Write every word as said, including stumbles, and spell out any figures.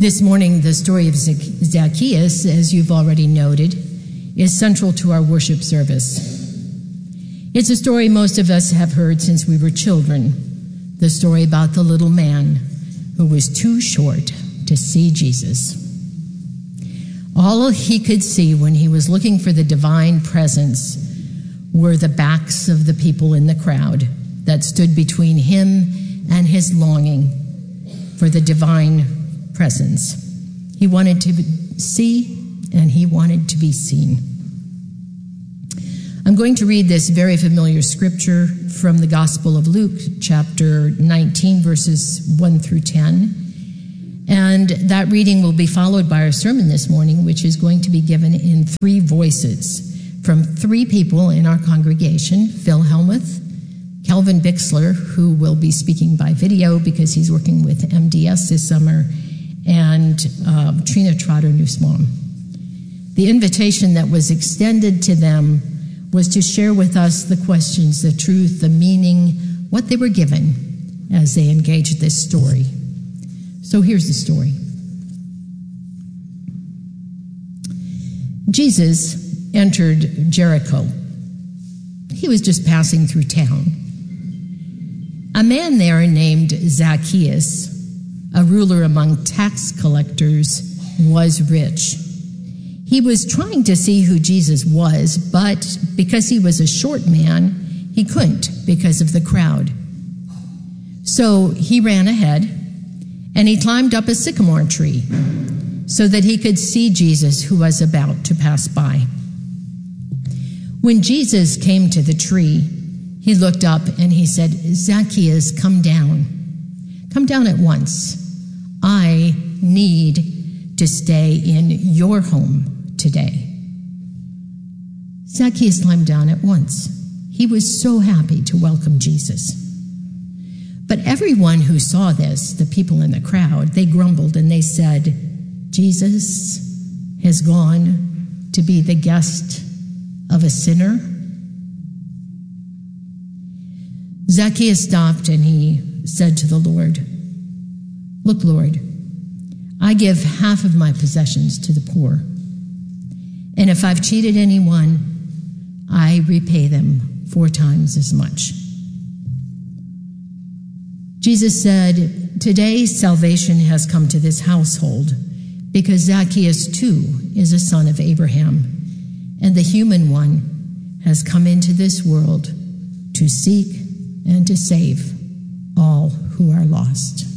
This morning, the story of Zacchaeus, as you've already noted, is central to our worship service. It's a story most of us have heard since we were children, the story about the little man who was too short to see Jesus. All he could see when he was looking for the divine presence were the backs of the people in the crowd that stood between him and his longing for the divine presence. He wanted to see, and he wanted to be seen. I'm going to read this very familiar scripture from the Gospel of Luke, chapter nineteen, verses one through ten. And that reading will be followed by our sermon this morning, which is going to be given in three voices from three people in our congregation: Phil Helmuth, Kelvin Bixler, who will be speaking by video because he's working with M D S this summer, and uh, Trina Trotter-Nussbaum. The invitation that was extended to them was to share with us the questions, the truth, the meaning, what they were given as they engaged this story. So here's the story. Jesus entered Jericho. He was just passing through town. A man there named Zacchaeus, a ruler among tax collectors, was rich. He was trying to see who Jesus was, but because he was a short man, he couldn't because of the crowd. So he ran ahead, and he climbed up a sycamore tree so that he could see Jesus, who was about to pass by. When Jesus came to the tree, he looked up and he said, "Zacchaeus, come down. Come down at once. I need to stay in your home today." Zacchaeus climbed down at once. He was so happy to welcome Jesus. But everyone who saw this, the people in the crowd, they grumbled and they said, "Jesus has gone to be the guest of a sinner?" Zacchaeus stopped and he said to the Lord, "Look, Lord, I give half of my possessions to the poor. And if I've cheated anyone, I repay them four times as much." Jesus said, "Today salvation has come to this household because Zacchaeus too is a son of Abraham, and the human one has come into this world to seek and to save all who are lost."